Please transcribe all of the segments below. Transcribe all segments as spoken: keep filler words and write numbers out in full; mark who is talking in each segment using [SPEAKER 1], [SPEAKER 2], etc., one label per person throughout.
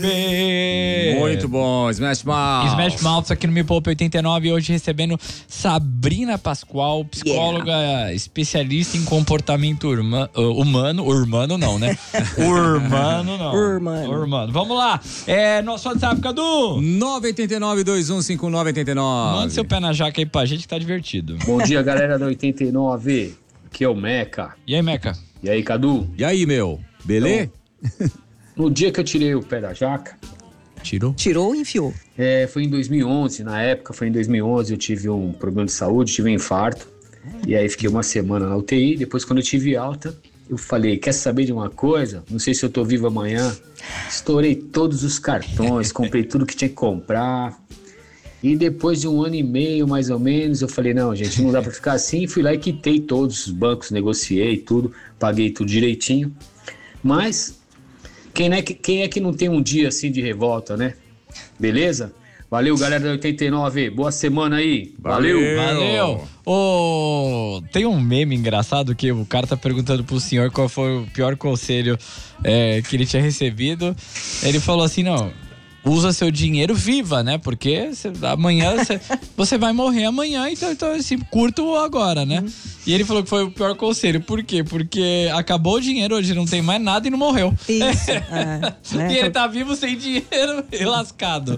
[SPEAKER 1] Muito bom, Smash Mouth.
[SPEAKER 2] Smash Mouth aqui no Me Poupe oitenta e nove, hoje recebendo Sabrina Pascoal, psicóloga yeah. especialista em comportamento urma, uh, humano, urbano não, né? Urbano não.
[SPEAKER 3] Urbano.
[SPEAKER 2] Urbano. Vamos lá, é nosso WhatsApp, Cadu.
[SPEAKER 1] nove oito nove, dois um cinco nove oito nove.
[SPEAKER 2] Manda seu pé na jaca aí pra gente que tá divertido.
[SPEAKER 4] Bom dia, galera da oitenta e nove. Aqui é o Meca.
[SPEAKER 2] E aí, Meca?
[SPEAKER 4] E aí, Cadu?
[SPEAKER 1] E aí, meu? Beleza?
[SPEAKER 4] Então, no dia que eu tirei o pé da jaca...
[SPEAKER 1] Tirou?
[SPEAKER 3] Tirou ou enfiou?
[SPEAKER 4] É, foi em dois mil e onze, na época, foi em dois mil e onze, eu tive um problema de saúde, tive um infarto. E aí fiquei uma semana na U T I, depois quando eu tive alta, eu falei, quer saber de uma coisa? Não sei se eu tô vivo amanhã. Estourei todos os cartões, comprei tudo que tinha que comprar. E depois de um ano e meio, mais ou menos, eu falei, não, gente, não dá pra ficar assim. Fui lá e quitei todos os bancos, negociei tudo, paguei tudo direitinho. Mas, quem é que, quem é que não tem um dia assim de revolta, né? Beleza? Valeu, galera da oitenta e nove. Boa semana aí. Valeu.
[SPEAKER 2] Valeu. Oh, tem um meme engraçado que o cara tá perguntando pro senhor qual foi o pior conselho é, que ele tinha recebido. Ele falou assim, não... Usa seu dinheiro viva, né? Porque cê, amanhã cê, você vai morrer amanhã, então, então assim, curto agora, né? Uhum. E ele falou que foi o pior conselho. Por quê? Porque acabou o dinheiro, hoje não tem mais nada e não morreu.
[SPEAKER 3] Isso. É, né?
[SPEAKER 2] E ele tá vivo sem dinheiro e lascado.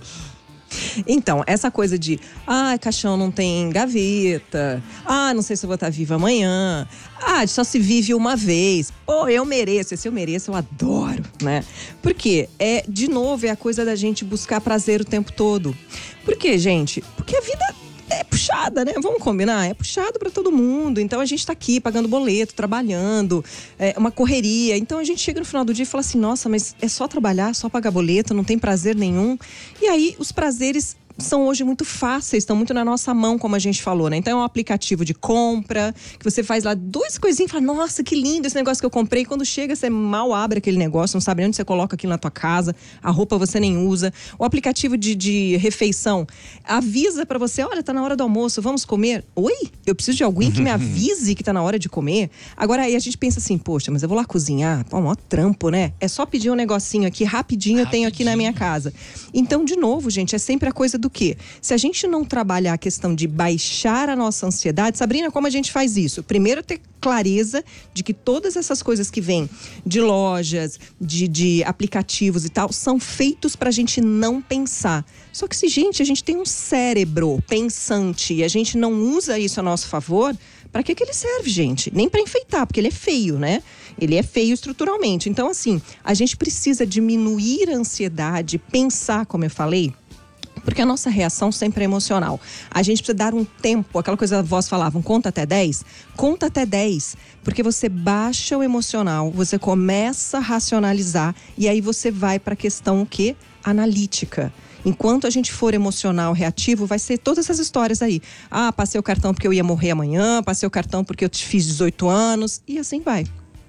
[SPEAKER 3] Então, essa coisa de, ah, caixão não tem gaveta, ah, não sei se eu vou estar viva amanhã, ah, só se vive uma vez, pô, eu mereço, esse eu mereço, eu adoro, né? Por quê? É, de novo, é a coisa da gente buscar prazer o tempo todo. Por quê, gente? Porque a vida é puxada, né? Vamos combinar? É puxado pra todo mundo. Então a gente tá aqui pagando boleto, trabalhando, é uma correria. Então a gente chega no final do dia e fala assim, nossa, mas é só trabalhar, só pagar boleto, não tem prazer nenhum. E aí os prazeres são hoje muito fáceis, estão muito na nossa mão, como a gente falou, né? Então é um aplicativo de compra, que você faz lá duas coisinhas e fala, nossa, que lindo esse negócio que eu comprei. E quando chega, você mal abre aquele negócio, não sabe nem onde você coloca aquilo na tua casa, a roupa você nem usa. O aplicativo de, de refeição avisa pra você, olha, tá na hora do almoço, vamos comer? Oi? Eu preciso de alguém que me avise que tá na hora de comer? Agora aí a gente pensa assim, poxa, mas eu vou lá cozinhar? Pô, maior trampo, né? É só pedir um negocinho aqui, rapidinho, rapidinho eu tenho aqui na minha casa. Então, de novo, gente, é sempre a coisa do quê? Se a gente não trabalhar a questão de baixar a nossa ansiedade, Sabrina, como a gente faz isso? Primeiro, ter clareza de que todas essas coisas que vêm de lojas, de, de aplicativos e tal, são feitos pra gente não pensar. Só que se, gente, a gente tem um cérebro pensante e a gente não usa isso a nosso favor, pra que que ele serve, gente? Nem pra enfeitar, porque ele é feio, né? Ele é feio estruturalmente. Então, assim, a gente precisa diminuir a ansiedade, pensar, como eu falei, porque a nossa reação sempre é emocional. A gente precisa dar um tempo, aquela coisa que a voz falavam, conta até dez? Conta até dez, porque você baixa o emocional, você começa a racionalizar e aí você vai para a questão o quê? Analítica. Enquanto a gente for emocional, reativo, vai ser todas essas histórias aí. Ah, passei o cartão porque eu ia morrer amanhã, passei o cartão porque eu fiz dezoito anos e assim vai.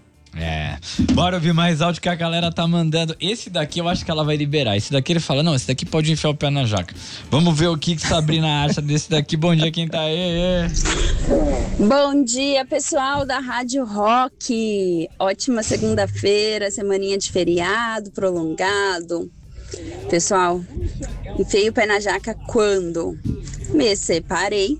[SPEAKER 2] É, bora ouvir mais áudio que a galera tá mandando. Esse daqui eu acho que ela vai liberar. Esse daqui ele fala, não, esse daqui pode enfiar o pé na jaca. Vamos ver o que que Sabrina acha desse daqui. Bom dia, quem tá aí?
[SPEAKER 5] Bom dia, pessoal da Rádio Rock. Ótima segunda-feira, semaninha de feriado prolongado. Pessoal, enfiei o pé na jaca quando me separei.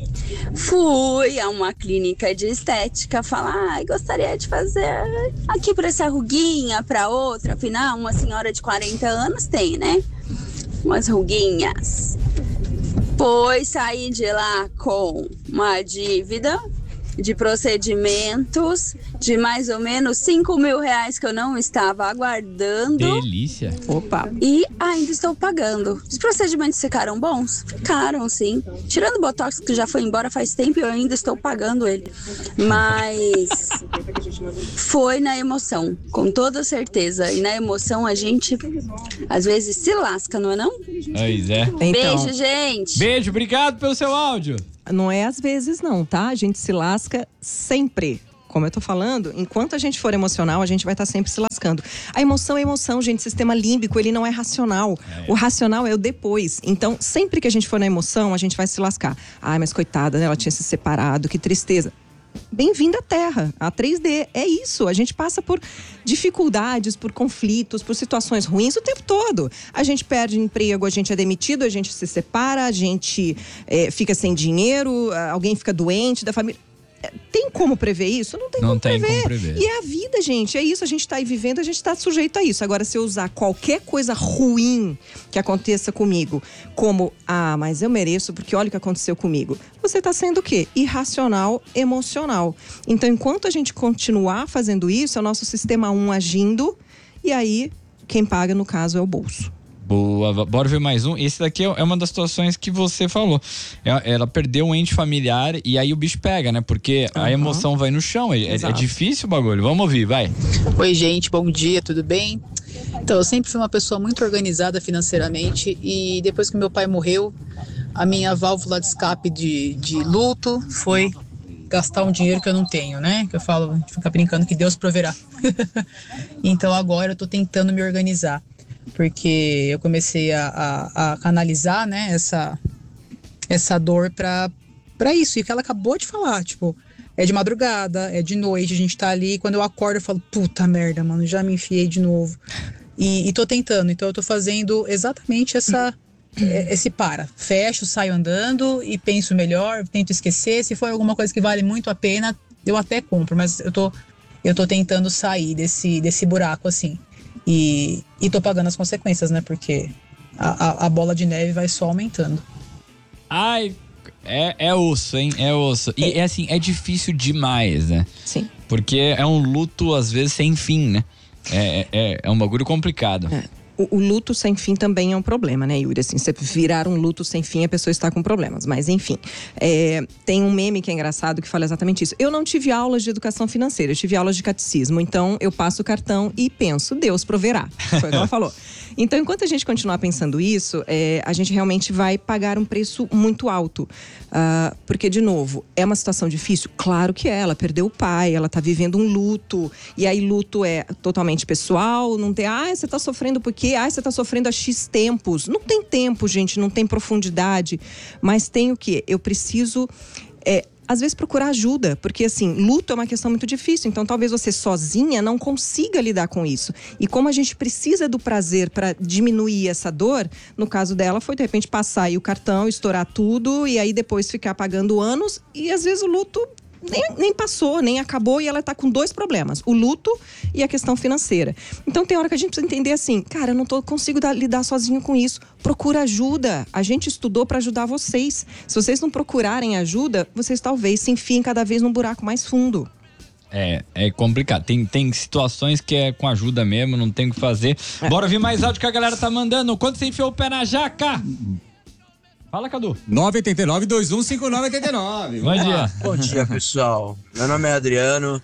[SPEAKER 5] Fui a uma clínica de estética falar, ah, gostaria de fazer aqui para essa ruguinha, para outra. Afinal, uma senhora de quarenta anos tem, né? Umas ruguinhas. Pois saí de lá com uma dívida de procedimentos de mais ou menos cinco mil reais que eu não estava aguardando.
[SPEAKER 2] Delícia.
[SPEAKER 3] Opa.
[SPEAKER 5] E ainda estou pagando. Os procedimentos ficaram bons? Ficaram, sim. Tirando o Botox, que já foi embora faz tempo, eu ainda estou pagando ele. Mas foi na emoção, com toda certeza. E na emoção a gente, às vezes, se lasca, não é não?
[SPEAKER 2] Pois é.
[SPEAKER 3] Então,
[SPEAKER 5] beijo, gente.
[SPEAKER 2] Beijo, obrigado pelo seu áudio.
[SPEAKER 3] Não é às vezes não, tá? A gente se lasca sempre. Como eu tô falando, enquanto a gente for emocional, a gente vai estar tá sempre se lascando. A emoção é emoção, gente. Sistema límbico, ele não é racional. É. O racional é o depois. Então, sempre que a gente for na emoção, a gente vai se lascar. Ai, mas coitada, né? Ela tinha se separado, que tristeza. bem-vindo à Terra, a três D. É isso, a gente passa por dificuldades, por conflitos, por situações ruins o tempo todo. A gente perde emprego, a gente é demitido, a gente se separa, a gente é, fica sem dinheiro, alguém fica doente da família. Tem como prever isso? Não tem,
[SPEAKER 2] Não
[SPEAKER 3] como,
[SPEAKER 2] tem
[SPEAKER 3] prever.
[SPEAKER 2] como prever.
[SPEAKER 3] E é a vida, gente. É isso. A gente está aí vivendo, a gente está sujeito a isso. Agora, se eu usar qualquer coisa ruim que aconteça comigo, como, ah, mas eu mereço porque olha o que aconteceu comigo. Você está sendo o quê? Irracional, emocional. Então, enquanto a gente continuar fazendo isso, é o nosso sistema um agindo. E aí, quem paga, no caso, é o bolso.
[SPEAKER 2] Boa, bora ver mais um. Esse daqui é uma das situações que você falou. Ela perdeu um ente familiar e aí o bicho pega, né? Porque uhum. a emoção vai no chão. É, é difícil o bagulho. Vamos ouvir, vai.
[SPEAKER 6] Oi, gente, bom dia, tudo bem? Então, eu sempre fui uma pessoa muito organizada financeiramente e depois que meu pai morreu, a minha válvula de escape de, de luto foi gastar um dinheiro que eu não tenho, né? Que eu falo, fica brincando que Deus proverá. Então agora eu tô tentando me organizar. Porque eu comecei a, a, a canalizar, né, essa, essa dor pra, pra isso. E que ela acabou de falar, tipo, é de madrugada, é de noite, a gente tá ali. E quando eu acordo, eu falo, puta merda, mano, já me enfiei de novo. E, e tô tentando, então eu tô fazendo exatamente essa, esse para. Fecho, saio andando e penso melhor, tento esquecer. Se for alguma coisa que vale muito a pena, eu até compro. Mas eu tô, eu tô tentando sair desse, desse buraco, assim. E, e tô pagando as consequências, né? Porque a, a, a bola de neve vai só aumentando.
[SPEAKER 2] Ai, é, é osso, hein? É osso. E é. é assim, é difícil demais, né?
[SPEAKER 3] Sim.
[SPEAKER 2] Porque é um luto, às vezes, sem fim, né? É, é, é um bagulho complicado.
[SPEAKER 3] É. O, o luto sem fim também é um problema, né, Yuri? Assim, você virar um luto sem fim, a pessoa está com problemas. Mas, enfim, é, tem um meme que é engraçado que fala exatamente isso. Eu não tive aulas de educação financeira, eu tive aulas de catecismo. Então, eu passo o cartão e penso, Deus proverá. Foi o que ela falou. Então, enquanto a gente continuar pensando isso, é, a gente realmente vai pagar um preço muito alto. Uh, porque, de novo, é uma situação difícil? Claro que é. Ela perdeu o pai, ela está vivendo um luto. E aí, luto é totalmente pessoal. Não tem, ah, você está sofrendo porque ah, você está sofrendo há X tempos. Não tem tempo, gente, não tem profundidade. Mas tem o quê? Eu preciso, é, às vezes, procurar ajuda. Porque, assim, luto é uma questão muito difícil. Então, talvez você sozinha não consiga lidar com isso. E como a gente precisa do prazer para diminuir essa dor, no caso dela foi, de repente, passar aí o cartão, estourar tudo e aí depois ficar pagando anos. E, às vezes, o luto Nem, nem passou, nem acabou e ela tá com dois problemas, o luto e a questão financeira. Então tem hora que a gente precisa entender assim, cara, eu não tô, consigo dar, lidar sozinho com isso, procura ajuda. A gente estudou para ajudar vocês. Se vocês não procurarem ajuda, vocês talvez se enfiem cada vez num buraco mais fundo.
[SPEAKER 2] É, é complicado. Tem, tem situações que é com ajuda mesmo, não tem o que fazer. É. Bora ouvir mais áudio que a galera tá mandando. Quando você enfiou o pé na jaca? Fala, Cadu.
[SPEAKER 1] nove oito nove, dois um cinco nove oito nove.
[SPEAKER 2] Bom dia.
[SPEAKER 7] Bom dia, pessoal. Meu nome é Adriano.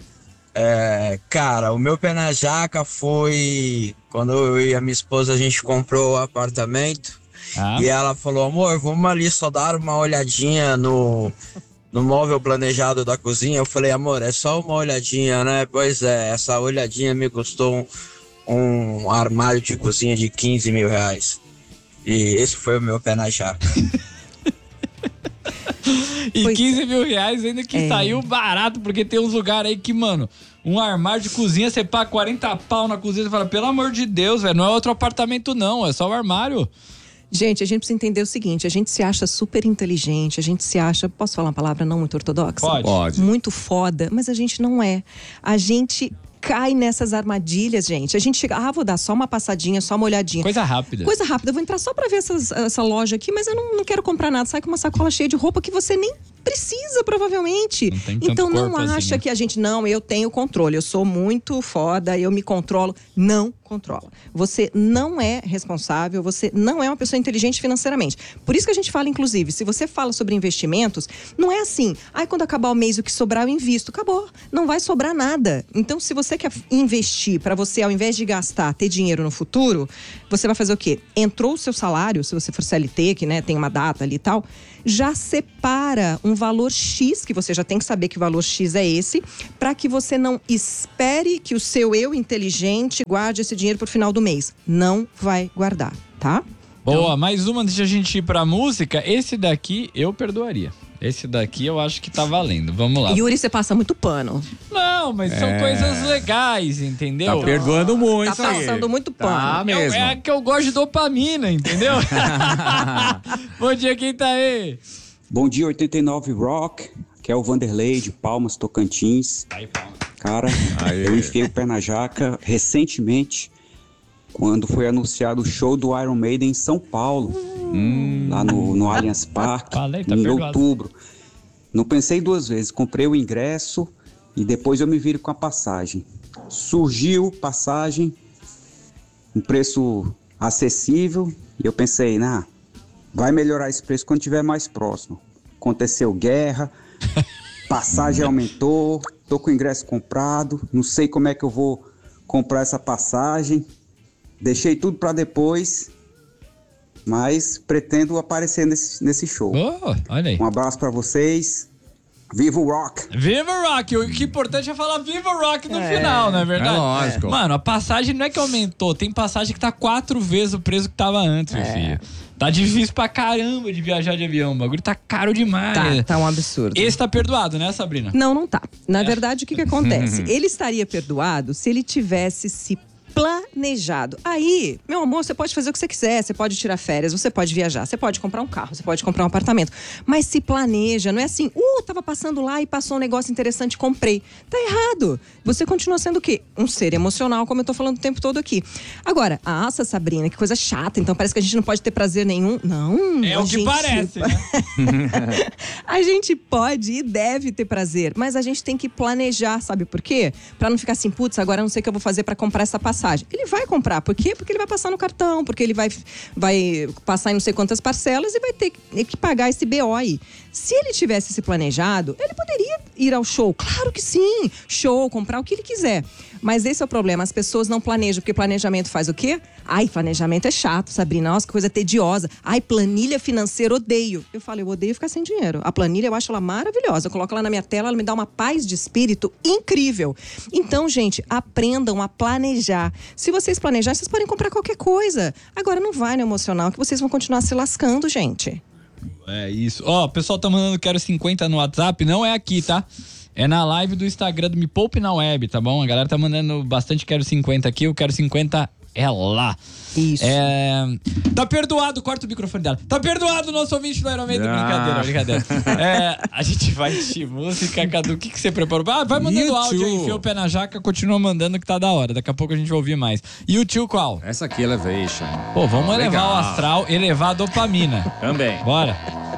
[SPEAKER 7] É, cara, o meu pé na jaca foi quando eu e a minha esposa, a gente comprou o apartamento. Ah. E ela falou, amor, vamos ali só dar uma olhadinha no, no móvel planejado da cozinha. Eu falei, amor, é só uma olhadinha, né? Pois é, essa olhadinha me custou um, um armário de cozinha de quinze mil reais. E esse foi o meu pé na jaca.
[SPEAKER 2] E
[SPEAKER 3] pois
[SPEAKER 2] quinze mil reais ainda que é. Saiu barato, porque tem uns lugares aí que, mano, um armário de cozinha, você paga quarenta pau na cozinha, você fala, pelo amor de Deus, velho, não é outro apartamento não, é só o armário.
[SPEAKER 3] Gente, a gente precisa entender o seguinte, a gente se acha super inteligente, a gente se acha, posso falar uma palavra não muito ortodoxa?
[SPEAKER 2] Pode.
[SPEAKER 1] Pode.
[SPEAKER 3] Muito foda, mas a gente não é. A gente cai nessas armadilhas, gente. A gente chega, ah, vou dar só uma passadinha, só uma olhadinha.
[SPEAKER 2] Coisa rápida.
[SPEAKER 3] Coisa rápida, eu vou entrar só pra ver essas, essa loja aqui, mas eu não, não quero comprar nada. Sai com uma sacola cheia de roupa que você nem precisa, provavelmente.
[SPEAKER 2] Não tem tanto
[SPEAKER 3] então não
[SPEAKER 2] corpo
[SPEAKER 3] acha
[SPEAKER 2] assim, né?
[SPEAKER 3] que a gente, não, eu tenho controle, eu sou muito foda, eu me controlo. Não controla. Você não é responsável, você não é uma pessoa inteligente financeiramente. Por isso que a gente fala, inclusive, se você fala sobre investimentos, não é assim, ai, quando acabar o mês o que sobrar eu invisto. Acabou, não vai sobrar nada. Então, se você quer investir para você, ao invés de gastar, ter dinheiro no futuro, você vai fazer o quê? Entrou o seu salário, se você for C L T, que né, tem uma data ali e tal, já separa um valor X, que você já tem que saber que valor X é esse, para que você não espere que o seu eu inteligente guarde esse dinheiro pro final do mês. Não vai guardar, tá?
[SPEAKER 2] Boa, mais uma antes de a gente ir pra música. Esse daqui eu perdoaria. Esse daqui eu acho que tá valendo. Vamos lá.
[SPEAKER 3] Yuri, você passa muito pano.
[SPEAKER 2] Não, mas é. são coisas legais, entendeu?
[SPEAKER 1] Tá perdoando muito.
[SPEAKER 3] Tá passando
[SPEAKER 1] aí.
[SPEAKER 3] muito pano.
[SPEAKER 1] Tá mesmo.
[SPEAKER 2] É, é que eu gosto de dopamina, entendeu? Bom dia, quem tá aí?
[SPEAKER 8] Bom dia, oitenta e nove Rock. Que é o Vanderlei de Palmas, Tocantins.
[SPEAKER 2] Aí, Palmas.
[SPEAKER 8] Cara, Aê. eu enfiei o pé na jaca recentemente, quando foi anunciado o show do Iron Maiden em São Paulo, hum. lá no, no Allianz Parque, Falei, tá em perdoado. outubro. Não pensei duas vezes, comprei o ingresso e depois eu me viro com a passagem. Surgiu passagem, um preço acessível, e eu pensei, nah, vai melhorar esse preço quando estiver mais próximo. Aconteceu guerra, passagem aumentou, tô com o ingresso comprado, não sei como é que eu vou comprar essa passagem, deixei tudo para depois, mas pretendo aparecer nesse, nesse show.
[SPEAKER 2] Oh, olha aí.
[SPEAKER 8] Um abraço para vocês. Viva o rock!
[SPEAKER 2] Viva o rock! O que é importante é falar viva o rock no é, final, não é verdade?
[SPEAKER 1] É lógico.
[SPEAKER 2] Mano, a passagem não é que aumentou, tem passagem que tá quatro vezes o preço que tava antes, meu filho. Tá difícil pra caramba de viajar de avião, o bagulho tá caro demais.
[SPEAKER 3] Tá, tá um absurdo.
[SPEAKER 2] Esse tá perdoado, né, Sabrina?
[SPEAKER 3] Não, não tá. Na é. verdade, o que que acontece? Ele estaria perdoado se ele tivesse se planejado. Aí, meu amor, você pode fazer o que você quiser, você pode tirar férias, você pode viajar, você pode comprar um carro, você pode comprar um apartamento, mas se planeja, não é assim, uh, tava passando lá e passou um negócio interessante, comprei. Tá errado. Você continua sendo o quê? Um ser emocional, como eu tô falando o tempo todo aqui. Agora, nossa, Sabrina, que coisa chata, então parece que a gente não pode ter prazer nenhum. Não,
[SPEAKER 2] É o que
[SPEAKER 3] gente...
[SPEAKER 2] parece, né?
[SPEAKER 3] A gente pode e deve ter prazer, mas a gente tem que planejar, sabe por quê? Pra não ficar assim, putz, agora eu não sei o que eu vou fazer pra comprar essa passagem. Ele vai comprar, por quê? Porque ele vai passar no cartão, porque ele vai, vai passar em não sei quantas parcelas e vai ter que pagar esse B O aí. Se ele tivesse se planejado, ele poderia ir ao show, claro que sim, show, comprar o que ele quiser. Mas esse é o problema, as pessoas não planejam, porque planejamento faz o quê? Ai, planejamento é chato, Sabrina, nossa, que coisa tediosa. Ai, planilha financeira, odeio. Eu falo, eu odeio ficar sem dinheiro. A planilha, eu acho ela maravilhosa, eu coloco ela na minha tela, ela me dá uma paz de espírito incrível. Então, gente, aprendam a planejar. Se vocês planejarem, vocês podem comprar qualquer coisa. Agora não vai no emocional, que vocês vão continuar se lascando, gente.
[SPEAKER 2] É isso. Ó, o pessoal tá mandando quero cinquenta no WhatsApp, não é aqui, tá? É na live do Instagram do Me Poupe na Web, tá bom? A galera tá mandando bastante quero cinquenta aqui, eu quero cinquenta é lá.
[SPEAKER 3] Isso.
[SPEAKER 2] É... Tá perdoado, corta o microfone dela. Tá perdoado o nosso ouvinte do Iron Maiden. Ah. Brincadeira, brincadeira. É, a gente vai de música, Cadu. O que, que você preparou? Ah, vai mandando YouTube. Áudio aí, enfia o pé na jaca, continua mandando que tá da hora. Daqui a pouco a gente vai ouvir mais. E o tio qual?
[SPEAKER 1] Essa aqui, Elevation.
[SPEAKER 2] Pô, vamos
[SPEAKER 1] Legal.
[SPEAKER 2] elevar o astral, elevar a dopamina.
[SPEAKER 1] Também.
[SPEAKER 2] Bora.